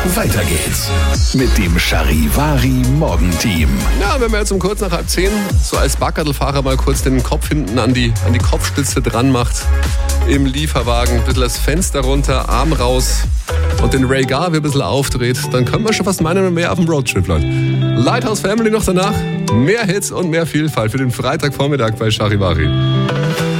Weiter geht's mit dem Charivari Morgenteam. Ja, wenn man jetzt um kurz nach 9:30 so als Backerlfahrer mal kurz den Kopf hinten an die Kopfstütze dran macht, im Lieferwagen, ein bisschen das Fenster runter, Arm raus und den Ray Garvey ein bisschen aufdreht, dann können wir schon fast meinen, mehr auf dem Roadtrip, Leute. Lighthouse Family noch danach, mehr Hits und mehr Vielfalt für den Freitagvormittag bei Charivari.